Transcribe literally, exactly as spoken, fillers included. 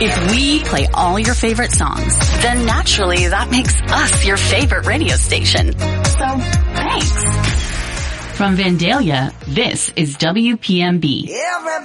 If we play all your favorite songs, then naturally that makes us your favorite radio station. So, thanks. From Vandalia, this is W P M B.